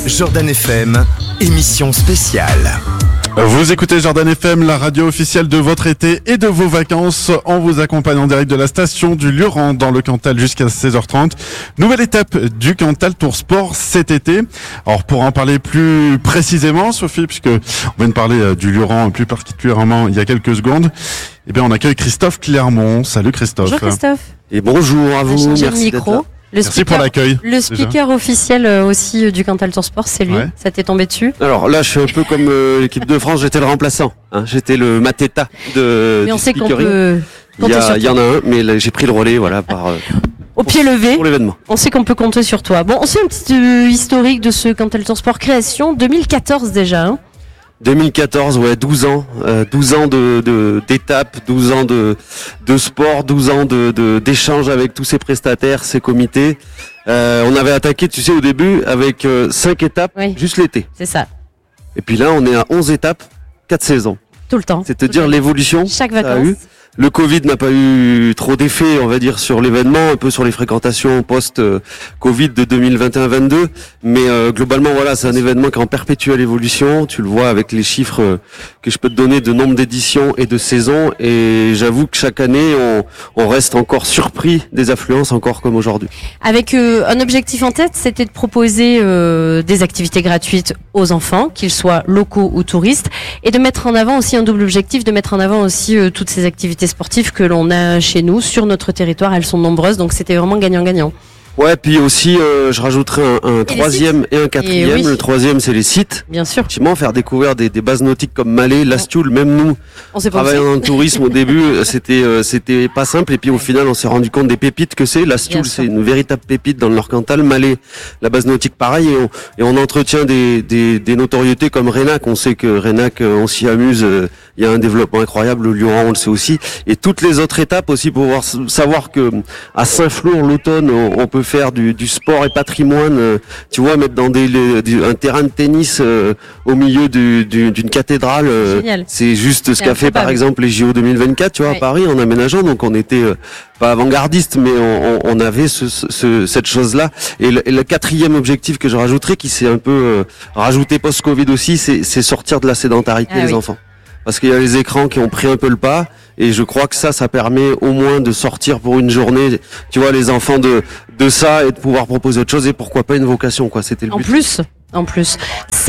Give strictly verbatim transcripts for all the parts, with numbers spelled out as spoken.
Jordan F M, émission spéciale. Vous écoutez Jordan F M, la radio officielle de votre été et de vos vacances. On vous accompagne en direct de la station du Lurent dans le Cantal jusqu'à seize heures trente. Nouvelle étape du Cantal Tour Sport cet été. Alors pour en parler plus précisément, Sophie, puisque on vient de parler du Lurent plus particulièrement il y a quelques secondes, eh bien on accueille Christophe Clermont. Salut Christophe. Bonjour Christophe. Et bonjour à vous. Merci le micro. d'être là. Le Merci speaker, pour l'accueil. Le speaker déjà. officiel aussi du Cantal Tour Sport, c'est lui. Ouais. Ça t'est tombé dessus. Alors là, je suis un peu comme euh, l'équipe de France, j'étais le remplaçant. Hein, j'étais le Mateta de. Mais on du sait qu'on speakering. peut Il compter y, sur a, il y en a un, mais là, j'ai pris le relais, voilà, par. Euh, Au pied levé. Pour l'événement. On sait qu'on peut compter sur toi. Bon, on sait un petit euh, historique de ce Cantal Tour Sport création deux mille quatorze déjà. Hein. deux mille quatorze, ouais, douze ans, euh, douze ans de, de d'étapes, douze ans de de sport, douze ans de, de d'échanges avec tous ces prestataires, ces comités. Euh, on avait attaqué, tu sais, au début avec euh, cinq étapes, Oui. juste l'été. C'est ça. Et puis là, on est à onze étapes, quatre saisons. Tout le temps. C'est te Tout dire le temps. l'évolution. Chaque ça a vacances. eu. Le Covid n'a pas eu trop d'effet, on va dire, sur l'événement, un peu sur les fréquentations post-Covid de deux mille vingt et un vingt-deux. Mais euh, globalement, voilà, c'est un événement qui est en perpétuelle évolution. Tu le vois avec les chiffres euh, que je peux te donner de nombre d'éditions et de saisons. Et j'avoue que chaque année, on, on reste encore surpris des affluences, encore comme aujourd'hui. Avec euh, un objectif en tête, c'était de proposer euh, des activités gratuites aux enfants, qu'ils soient locaux ou touristes, et de mettre en avant aussi un double objectif, de mettre en avant aussi euh, toutes ces activités sportives que l'on a chez nous, sur notre territoire. Elles sont nombreuses, donc c'était vraiment gagnant-gagnant. Ouais, puis aussi, euh, je rajouterai un, un troisième et un quatrième. Et oui. Le troisième, c'est les sites. Bien sûr. Effectivement, faire découvrir des, des bases nautiques comme Malais, Lastioul, même nous, On s'est pas travaillant dans le tourisme au début, c'était euh, c'était pas simple. Et puis au final, on s'est rendu compte des pépites que c'est. Lastioul, Bien sûr. c'est une véritable pépite dans le Nord-Cantal. Malais, la base nautique, pareil. Et on, et on entretient des, des, des notoriétés comme Renac. On sait que Renac, euh, on s'y amuse. euh, Il y a un développement incroyable. Le Lyon, on le sait aussi. Et toutes les autres étapes aussi pour voir, savoir que à Saint-Flour, l'automne, on, on peut faire du, du sport et patrimoine. euh, Tu vois, mettre dans des, les- du- un terrain de tennis euh, au milieu du- du- d'une cathédrale. euh, Génial. C'est juste ce C'est qu'a fait par improbable. exemple les J O deux mille vingt-quatre, tu vois, Ouais. à Paris, en aménageant. Donc on était euh, pas avant-gardiste, mais on, on- on avait ce, ce- ce- cette chose-là. Et le, et le quatrième objectif que je rajouterais, qui s'est un peu euh, rajouté post-Covid aussi, c'est c'est sortir de la sédentarité Ah des oui. enfants. Parce qu'il y a les écrans qui ont pris un peu le pas, et je crois que ça, ça permet au moins de sortir pour une journée, tu vois, les enfants de de ça, et de pouvoir proposer autre chose, et pourquoi pas une vocation, quoi. C'était le En but. plus, en plus,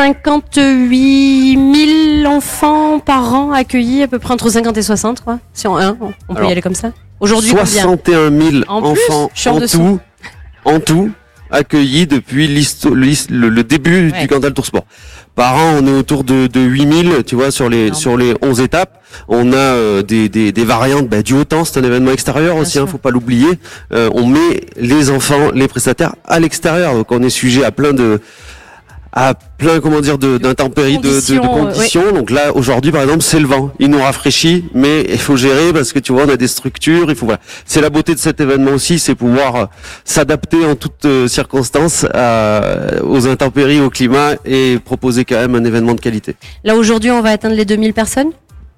cinquante-huit mille enfants par an accueillis, à peu près entre cinquante et soixante, quoi. Si on un, on peut Alors, y aller comme ça. Aujourd'hui, combien soixante et un mille En plus, enfants je suis en en dessous. tout, en tout, accueillis depuis l'histo- l'his- le, le début Ouais. du Cantal Tour Sport. Par an, on est autour de, de huit mille, tu vois, sur les, Non. sur les onze étapes. On a euh, des, des, des variantes, bah, du haut temps, c'est un événement extérieur Bien aussi, hein, sûr. faut pas l'oublier. Euh, on met les enfants, les prestataires à l'extérieur, donc on est sujet à plein de à plein, comment dire, de d'intempéries, de, de, de Conditions, euh, conditions. Donc là, aujourd'hui, par exemple, c'est le vent. Il nous rafraîchit, mais il faut gérer parce que tu vois, on a des structures. Il faut, voilà. C'est la beauté de cet événement aussi, c'est pouvoir euh, s'adapter en toutes euh, circonstances à- aux intempéries, au climat, et proposer quand même un événement de qualité. Là, aujourd'hui, on va atteindre les deux mille personnes.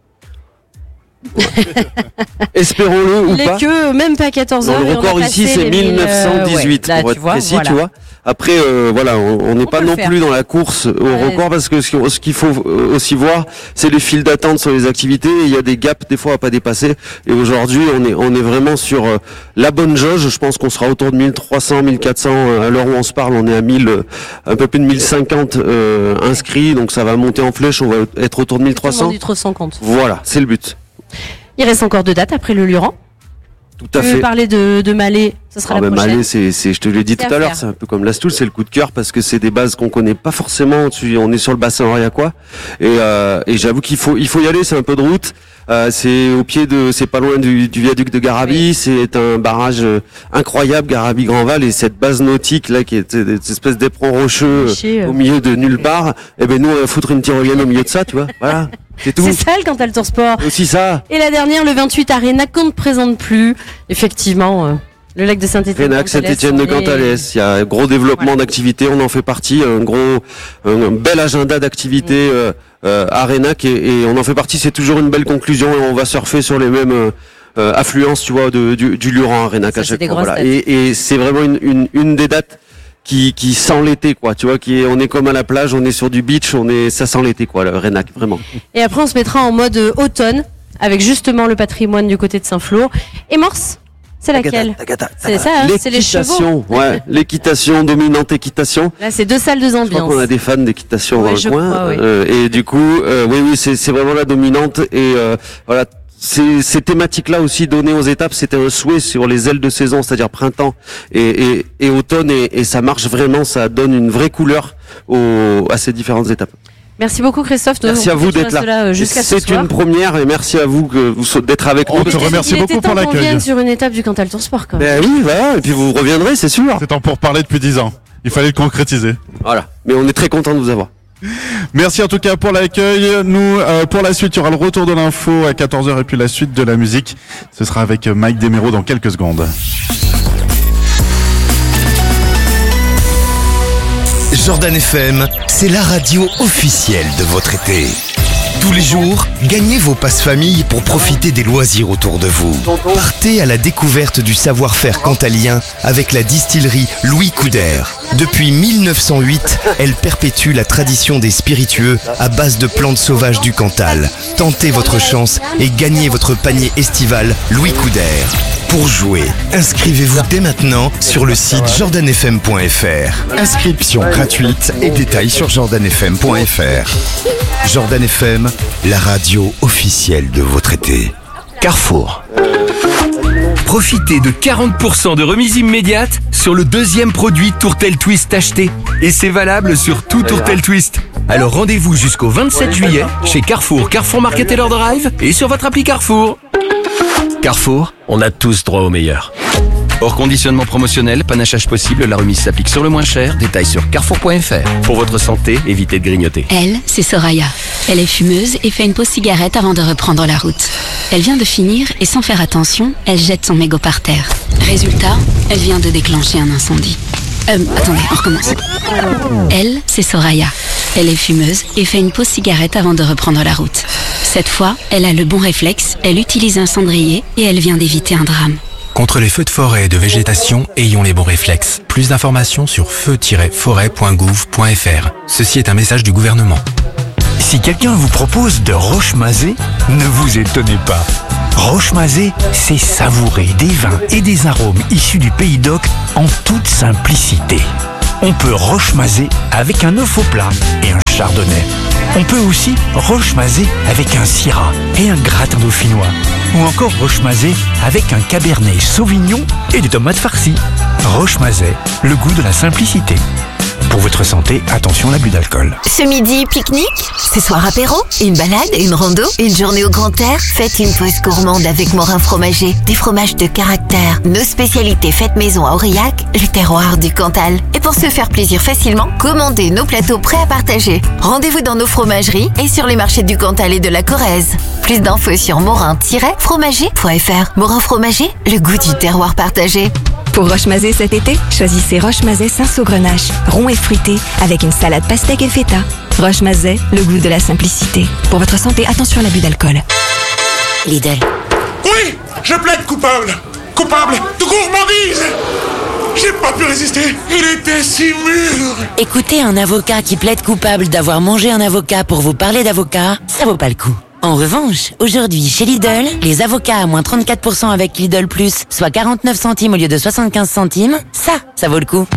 Espérons-le ou Les pas. que, même pas quatorze Non, heures. le et on a record passé ici, c'est les mille, mille neuf cent dix-huit euh, ouais, là, pour tu être vois, précis, voilà. tu vois. Après, euh, voilà, on n'est pas peut non faire. plus dans la course au Ouais. record, parce que ce qu'on- ce qu'il faut euh, aussi voir, c'est les files d'attente sur les activités. Et il y a des gaps des fois à pas dépasser. Et aujourd'hui, on est on est vraiment sur euh, la bonne jauge. Je pense qu'on sera autour de mille trois cents, mille quatre cents euh, à l'heure où on se parle. On est à mille, euh, un peu plus de mille cinquante euh, inscrits, donc ça va monter en flèche. On va être autour de mille trois Tout le monde cents. dit trop sans compte. Voilà, c'est le but. Il reste encore deux dates après le Lurent. Tout à Tu veux fait. parler de, de Malais, ce sera Ah la bah, prochaine. Malais, c'est, c'est, je te l'ai dit C'est tout à à l'heure, faire. c'est un peu comme l'Astoul, c'est le coup de cœur parce que c'est des bases qu'on connaît pas forcément. Tu, on est sur le bassin aurillacois et, euh, et j'avoue qu'il faut, il faut y aller. C'est un peu de route. Euh, c'est au pied de, c'est pas loin du, du viaduc de Garabi. Oui. C'est un barrage euh, incroyable, Garabi-Grandval, et cette base nautique là qui est euh, cette espèce d'éperon rocheux Rocher, euh, euh. au milieu de nulle part. Et ben nous on va foutre une tyrolienne au milieu de ça, tu vois. Voilà, c'est tout. C'est ça le Cantal Tour Sport. Aussi ça. Et la dernière, le vingt-huit, Arena, qu'on ne présente plus. Effectivement, euh, le lac de Saint-Étienne. Renac, Saint-Étienne de Cantalès, il y a un gros développement Voilà. d'activités, on en fait partie, un gros, un bel agenda d'activités euh, euh, à Renac, et, et on en fait partie. C'est toujours une belle conclusion, et on va surfer sur les mêmes euh, euh, affluences, tu vois, de, du, du Lurent à Renac Ça, à c'est chaque des fois. grosses Voilà. dates. Et, et c'est vraiment une, une, une des dates qui qui sent l'été, quoi. Tu vois, qui est, on est comme à la plage, on est sur du beach, on est, ça sent l'été, quoi, le Renac, vraiment. Et après, on se mettra en mode euh, automne, avec justement le patrimoine du côté de Saint-Flour. Et Morse, c'est laquelle? C'est ça, hein, c'est les chevaux. Ouais, l'équitation, dominante équitation. Là, c'est deux salles, deux ambiances. Je crois qu'on a des fans d'équitation Ouais, dans je le coin. crois, oui. Euh, et du coup, euh, oui, oui, c'est, c'est vraiment la dominante. Et euh, voilà, ces, ces thématiques-là aussi données aux étapes, c'était un souhait sur les ailes de saison, c'est-à-dire printemps et, et, et automne. Et, et ça marche vraiment, ça donne une vraie couleur aux, à ces différentes étapes. Merci beaucoup Christophe. Merci à vous d'être là. là jusqu'à ce c'est soir. une première et merci à vous que vous d'être avec On nous. te remercie Il beaucoup était pour temps qu'on l'accueil. vienne sur une étape du Cantal Tour Sport quand même. Ben oui, voilà, et puis vous reviendrez, c'est sûr. C'est temps pour parler depuis dix ans. Il fallait le concrétiser. Voilà, mais on est très content de vous avoir. Merci en tout cas pour l'accueil. Nous, euh, pour la suite, il y aura le retour de l'info à quatorze heures et puis la suite de la musique. Ce sera avec Mike Desméraud dans quelques secondes. Jordan F M, c'est la radio officielle de votre été. Tous les jours, gagnez vos passes famille pour profiter des loisirs autour de vous. Partez à la découverte du savoir-faire cantalien avec la distillerie Louis Couder. Depuis mille neuf cent huit, elle perpétue la tradition des spiritueux à base de plantes sauvages du Cantal. Tentez votre chance et gagnez votre panier estival Louis Couder. Pour jouer, inscrivez-vous dès maintenant sur le site jordan f m point f r. Inscription gratuite et détails sur jordan f m point f r. Jordan F M, la radio officielle de votre été. Carrefour. Profitez de quarante pour cent de remise immédiate sur le deuxième produit Tourtel Twist acheté. Et c'est valable sur tout Tourtel Twist. Alors rendez-vous jusqu'au vingt-sept juillet chez Carrefour, Carrefour Market et Leur Drive et sur votre appli Carrefour. Carrefour, on a tous droit au meilleur. Hors conditionnement promotionnel, panachage possible, la remise s'applique sur le moins cher. Détails sur carrefour point f r. Pour votre santé, évitez de grignoter. Elle, c'est Soraya. Elle est fumeuse et fait une pause cigarette avant de reprendre la route. Elle vient de finir et sans faire attention, elle jette son mégot par terre. Résultat, elle vient de déclencher un incendie. Euh, attendez, on recommence. Elle, c'est Soraya. Elle est fumeuse et fait une pause cigarette avant de reprendre la route. Cette fois, elle a le bon réflexe, elle utilise un cendrier et elle vient d'éviter un drame. Contre les feux de forêt et de végétation, ayons les bons réflexes. Plus d'informations sur feu tiret forêt point gouv point f r. Ceci est un message du gouvernement. Si quelqu'un vous propose de roche-mazé, ne vous étonnez pas. Roche-mazé, c'est savourer des vins et des arômes issus du Pays d'Oc en toute simplicité. On peut roche-mazé avec un œuf au plat et un chardonnay. On peut aussi roche-mazé avec un syrah et un gratin dauphinois. Ou encore roche-mazé avec un cabernet sauvignon et des tomates farcies. Roche-mazé, le goût de la simplicité. Pour votre santé, attention à l'abus d'alcool. Ce midi, pique-nique. Ce soir, apéro. Une balade, une rando, une journée au grand air. Faites une pause gourmande avec Morin Fromager. Des fromages de caractère. Nos spécialités faites maison à Aurillac, le terroir du Cantal. Et pour se faire plaisir facilement, commandez nos plateaux prêts à partager. Rendez-vous dans nos fromageries et sur les marchés du Cantal et de la Corrèze. Plus d'infos sur morin tiret fromager point f r. Morin Fromager, le goût du terroir partagé. Pour Roche-Mazé cet été, choisissez Roche-Mazé Cinsault-Grenache, rond et fruité, avec une salade pastèque et feta. Roche-Mazé, le goût de la simplicité. Pour votre santé, attention à l'abus d'alcool. Lidl. Oui, je plaide coupable. Coupable de gourmandise. J'ai pas pu résister. Il était si mûr. Écoutez un avocat qui plaide coupable d'avoir mangé un avocat pour vous parler d'avocat, ça vaut pas le coup. En revanche, aujourd'hui, chez Lidl, les avocats à moins trente-quatre pour cent avec Lidl Plus, soit quarante-neuf centimes au lieu de soixante-quinze centimes, ça, ça vaut le coup.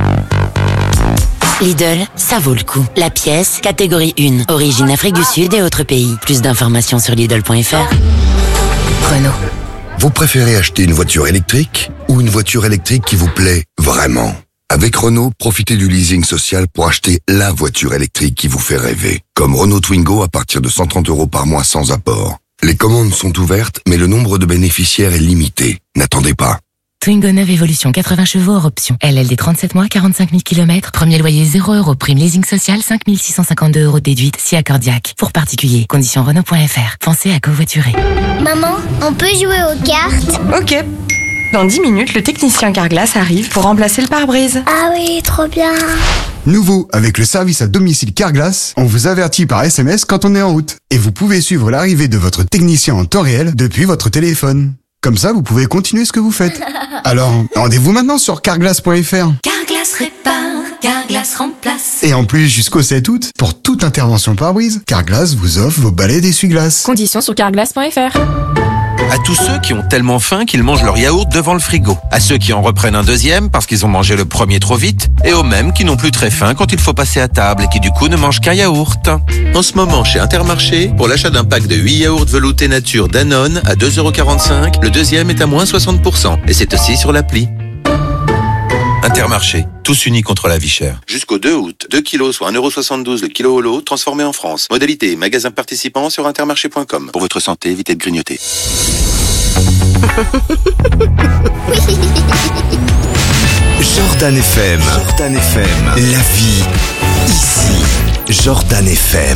Lidl, ça vaut le coup. La pièce, catégorie un, origine Afrique du Sud et autres pays. Plus d'informations sur Lidl point f r. Renault. Vous préférez acheter une voiture électrique ou une voiture électrique qui vous plaît vraiment ? Avec Renault, profitez du leasing social pour acheter la voiture électrique qui vous fait rêver. Comme Renault Twingo à partir de cent trente euros par mois sans apport. Les commandes sont ouvertes, mais le nombre de bénéficiaires est limité. N'attendez pas. Twingo neuf Evolution, quatre-vingts chevaux hors option. L L D trente-sept mois, quarante-cinq mille kilomètres. Premier loyer zéro euros. Prime leasing social, cinq mille six cent cinquante-deux euros déduite, si accordiaque. Pour particuliers. Conditions Renault point f r. Pensez à covoiturer. Maman, on peut jouer aux cartes ? Ok. Dans dix minutes, le technicien Carglass arrive pour remplacer le pare-brise. Ah oui, trop bien. Nouveau, avec le service à domicile Carglass, on vous avertit par S M S quand on est en route. Et vous pouvez suivre l'arrivée de votre technicien en temps réel depuis votre téléphone. Comme ça, vous pouvez continuer ce que vous faites. Alors, rendez-vous maintenant sur carglass point f r. Carglass répare, Carglass remplace. Et en plus, jusqu'au sept août, pour toute intervention pare-brise, Carglass vous offre vos balais d'essuie-glace. Conditions sur carglass point f r. À tous ceux qui ont tellement faim qu'ils mangent leur yaourt devant le frigo. À ceux qui en reprennent un deuxième parce qu'ils ont mangé le premier trop vite. Et aux mêmes qui n'ont plus très faim quand il faut passer à table et qui du coup ne mangent qu'un yaourt. En ce moment chez Intermarché, pour l'achat d'un pack de huit yaourts veloutés nature Danone à deux euros quarante-cinq, le deuxième est à moins soixante pour cent. Et c'est aussi sur l'appli. Intermarché, tous unis contre la vie chère. Jusqu'au deux août, deux kilos soit un euro soixante-douze le kilo au lot, transformé en France. Modalité, magasin participant sur intermarché point com. Pour votre santé, évitez de grignoter. Jordan F M. Jordan F M. La vie ici. Jordan F M.